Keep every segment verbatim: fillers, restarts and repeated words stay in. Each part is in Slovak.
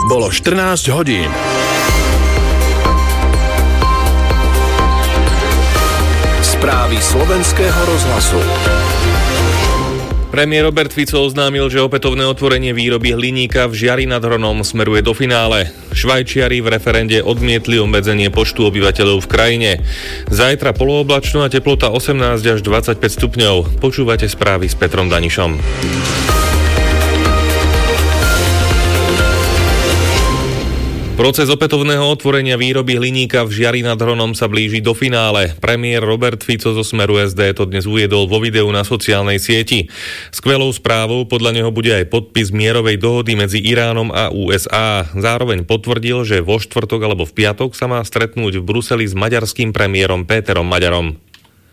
Bolo štrnásť hodín. Správy slovenského rozhlasu. Premiér Robert Fico oznámil, že opätovné otvorenie výroby hliníka v Žiari nad Hronom smeruje do finále. Švajčiari v referende odmietli obmedzenie počtu obyvateľov v krajine. Zajtra polooblačno a teplota osemnásť až dvadsaťpäť stupňov. Počúvate správy s Petrom Danišom. Proces opätovného otvorenia výroby hliníka v Žiari nad Hronom sa blíži do finále. Premiér Robert Fico zo Smeru es dé to dnes uviedol vo videu na sociálnej sieti. Skvelou správou podľa neho bude aj podpis mierovej dohody medzi Iránom a ú es á. Zároveň potvrdil, že vo štvrtok alebo v piatok sa má stretnúť v Bruseli s maďarským premiérom Péterom Maďarom.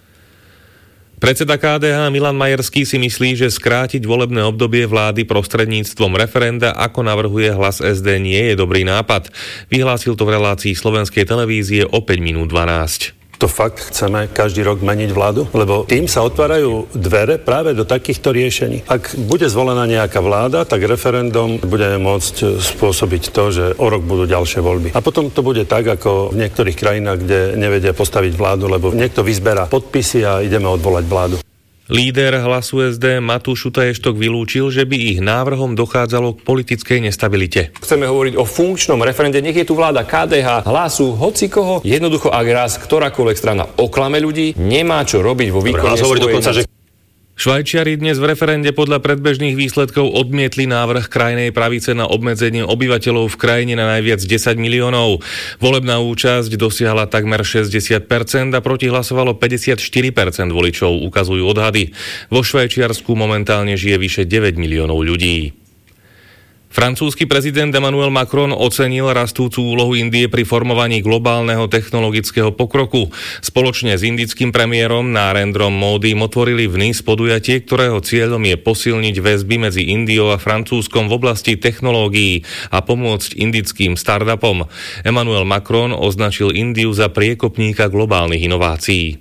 Predseda ká dé há Milan Majerský si myslí, že skrátiť volebné obdobie vlády prostredníctvom referenda, ako navrhuje Hlas es dé, nie je dobrý nápad. Vyhlásil to v relácii slovenskej televízie o päť minút dvanásť. To fakt chceme každý rok meniť vládu? Lebo tým sa otvárajú dvere práve do takýchto riešení. Ak bude zvolená nejaká vláda, tak referendum budeme môcť spôsobiť to, že o rok budú ďalšie voľby. A potom to bude tak, ako v niektorých krajinách, kde nevedia postaviť vládu, lebo niekto vyzberá podpisy a ideme odvolať vládu. Líder Hlasu es dé Matúš Šutaještok vylúčil, že by ich návrhom dochádzalo k politickej nestabilite. Chceme hovoriť o funkčnom referende, nech je tu vláda ká dé há, Hlasu, hocikoho. Jednoducho, ak raz ktorákoľvek strana oklame ľudí, nemá čo robiť vo výkone svojej moci. Švajčiari dnes v referende podľa predbežných výsledkov odmietli návrh krajnej pravice na obmedzenie obyvateľov v krajine na najviac desať miliónov. Volebná účasť dosiahla takmer šesťdesiat percent a proti hlasovalo päťdesiatštyri percent voličov, ukazujú odhady. Vo Švajčiarsku momentálne žije vyše deväť miliónov ľudí. Francúzsky prezident Emmanuel Macron ocenil rastúcu úlohu Indie pri formovaní globálneho technologického pokroku. Spoločne s indickým premiérom Narendrom Módim otvorili v Nice podujatie, ktorého cieľom je posilniť väzby medzi Indiou a Francúzskom v oblasti technológií a pomôcť indickým startupom. Emmanuel Macron označil Indiu za priekopníka globálnych inovácií.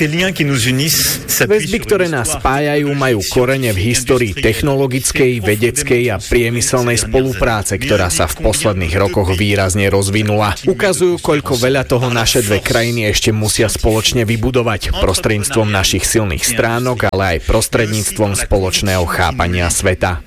Väzby, ktoré nás spájajú, majú korene v histórii technologickej, vedeckej a priemyselnej spolupráce, ktorá sa v posledných rokoch výrazne rozvinula. Ukazujú, koľko veľa toho naše dve krajiny ešte musia spoločne vybudovať prostredníctvom našich silných stránok, ale aj prostredníctvom spoločného chápania sveta.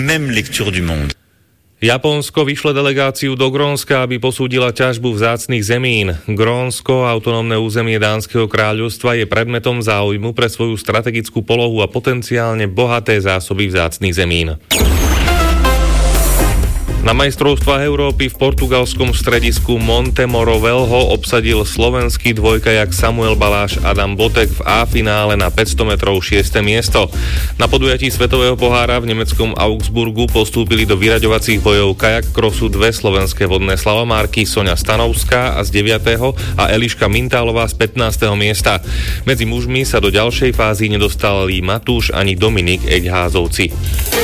Japonsko vyšle delegáciu do Grónska, aby posúdila ťažbu vzácnych zemín. Grónsko, autonómne územie Dánskeho kráľovstva, je predmetom záujmu pre svoju strategickú polohu a potenciálne bohaté zásoby vzácnych zemín. Na majstrovstvách Európy v portugalskom stredisku Monte Moro Velho obsadil slovenský dvojkajak Samuel Baláš Adam Botek v A finále na päťsto metrov šieste miesto. Na podujatí svetového pohára v nemeckom Augsburgu postúpili do vyraďovacích bojov kajak krosu dve slovenské vodné slalomárky Soňa Stanovská a z deviateho a Eliška Mintálová z pätnásteho miesta. Medzi mužmi sa do ďalšej fázy nedostali Matúš ani Dominik Eďházovci.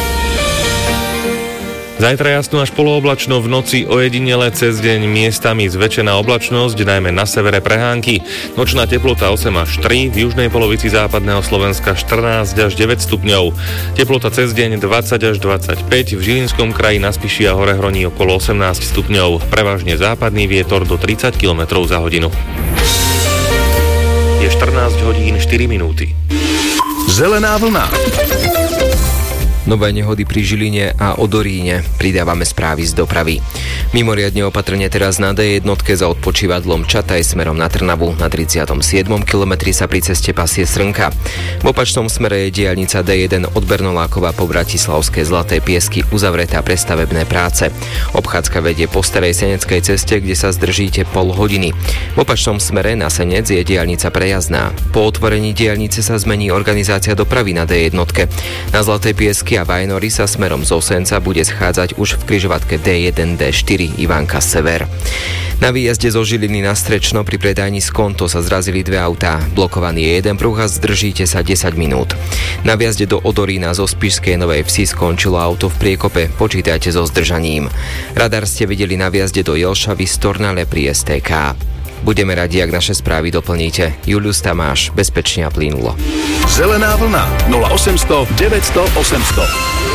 Zajtra jasno až polooblačno, v noci ojedinele, cez deň miestami zväčšená oblačnosť, najmä na severe prehánky. Nočná teplota osem až tri, v južnej polovici západného Slovenska štrnásť až deväť stupňov. Teplota cez deň dvadsať až dvadsaťpäť, v Žilinskom kraji na Spiši a Horehroní okolo osemnásť stupňov. Prevažne západný vietor do tridsať kilometrov za hodinu. Je štrnásť hodín štyri minúty. Zelená vlna. Nové nehody pri Žiline a Odoríne. Pridávame správy z dopravy. Mimoriadne opatrne teraz na dé jednotke za odpočívadlom Čataj smerom na Trnavu. Na tridsiatom siedmom kilometri sa pri ceste pasie Srnka. V opačnom smere je diaľnica dé jeden od Bernolákova po Bratislavské Zlaté Piesky uzavretá pre stavebné práce. Obchádzka vedie po starej seneckej ceste, kde sa zdržíte pol hodiny. V opačnom smere na Senec je diaľnica prejazdná. Po otvorení diaľnice sa zmení organizácia dopravy na dé jednotke. Na Zlaté Piesky a Vajnory sa smerom z Osenca bude schádzať už v križovatke dé jeden dé štyri Ivánka Sever. Na výjazde zo Žiliny na Strečno pri predajni Skonto sa zrazili dve autá. Blokovaný je jeden pruh a zdržíte sa desať minút. Na výjazde do Odorína zo Spišskej Novej Vsi skončilo auto v priekope. Počítajte so zdržaním. Radar ste videli na výjazde do Jelšavy z Tornale pri es té ká. Budeme radi, ak naše správy doplníte. Julius Tamáš, bezpečne a plynulo. Zelená vlna nula osemsto deväťsto osemsto.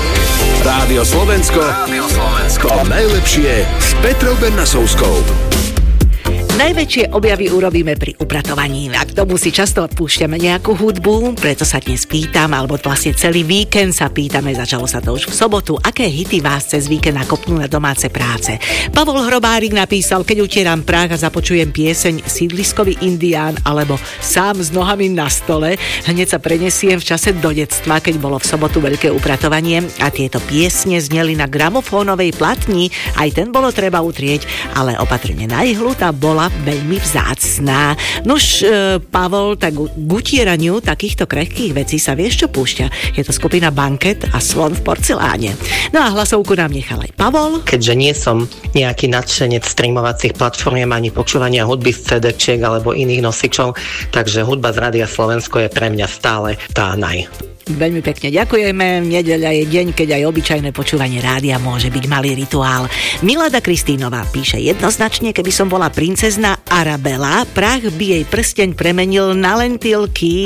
Rádio Slovensko. Rádio Slovensko. To najlepšie s Petrou Bernasovskou. Najväčšie objavy urobíme pri upratovaní. A k tomu si často púšťame nejakú hudbu, preto sa dnes pýtam, alebo vlastne celý víkend sa pýtame, začalo sa to už v sobotu, aké hity vás cez víkend nakopnú na domáce práce. Pavol Hrobárik napísal, keď utieram prach a započujem pieseň Sídliskový indián alebo Sám s nohami na stole, hneď sa prenesiem v čase do detstva, keď bolo v sobotu veľké upratovanie a tieto piesne zneli na gramofónovej platni, aj ten bolo treba utrieť, ale opatrne na ihlu tá bola veľmi vzácná. Nuž, e, Pavol, tak k utieraniu takýchto krehkých vecí sa vieš čo púšťa. Je to skupina Banket a Slon v porceláne. No a hlasovku nám nechal aj Pavol. Keďže nie som nejaký nadšenec streamovacích platformiem ani počúvania hudby z cé déčiek alebo iných nosičov, takže hudba z Rádia Slovensko je pre mňa stále tá naj. Veľmi pekne ďakujeme. Nedeľa je deň, keď aj obyčajné počúvanie rádia môže byť malý rituál. Milada Kristínová píše jednoznačne, keby som bola princezna Arabela, prach by jej prsteň premenil na lentilky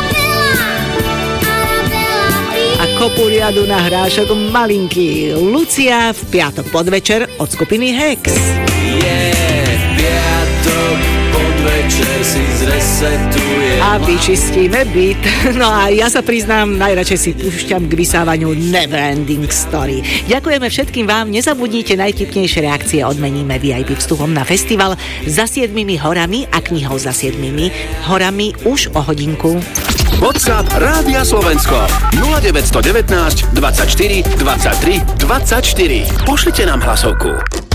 a kopu riadu na hrášok malinky. Lucia v piatok podvečer od skupiny Hex. Yeah, piatok podvečer si zresetujem a vyčistíme byt. No a ja sa priznám, najradšej si púšťam k vysávaniu Neverending Story. Ďakujeme všetkým vám, nezabudnite, najtipnejšie reakcie odmeníme vé í pé vstupom na festival Za siedmimi horami a knihou Za siedmimi horami už o hodinku. WhatsApp Rádia Slovensko nula deväť jedna deväť dvadsaťštyri dvadsaťtri dvadsaťštyri. Pošlite nám hlasovku.